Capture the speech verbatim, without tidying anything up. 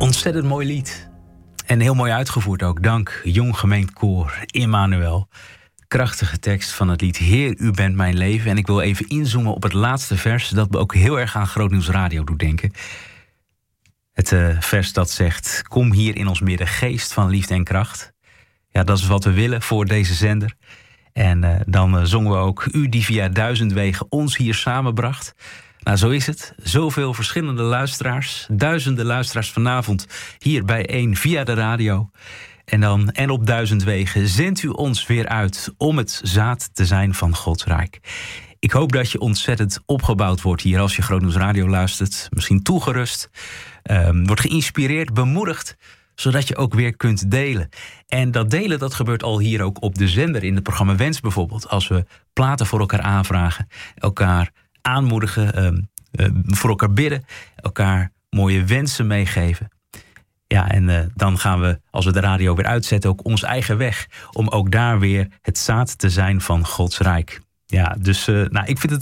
Ontzettend mooi lied. En heel mooi uitgevoerd ook. Dank Jong Gemengd Koor, Immanuel. Krachtige tekst van het lied Heer, u bent mijn leven. En ik wil even inzoomen op het laatste vers, dat me ook heel erg aan Grootnieuws Radio doet denken. Het uh, vers dat zegt: kom hier in ons midden, geest van liefde en kracht. Ja, dat is wat we willen voor deze zender. En uh, dan uh, zongen we ook: u die via duizend wegen ons hier samenbracht. Nou, zo is het. Zoveel verschillende luisteraars. Duizenden luisteraars vanavond hier bijeen via de radio. En dan, en op duizend wegen, zendt u ons weer uit om het zaad te zijn van Gods Rijk. Ik hoop dat je ontzettend opgebouwd wordt hier als je Grootnieuws Radio luistert. Misschien toegerust, um, wordt geïnspireerd, bemoedigd, zodat je ook weer kunt delen. En dat delen, dat gebeurt al hier ook op de zender, in het programma Wens bijvoorbeeld. Als we platen voor elkaar aanvragen, elkaar aanmoedigen, um, um, voor elkaar bidden, elkaar mooie wensen meegeven. Ja, en uh, dan gaan we, als we de radio weer uitzetten, ook ons eigen weg, om ook daar weer het zaad te zijn van Gods Rijk. Ja, dus uh, nou, ik vind het